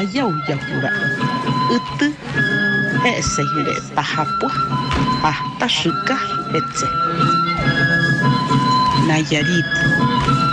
ayauyapura ity he'seire pahapua hasta shyka hetse Nayarit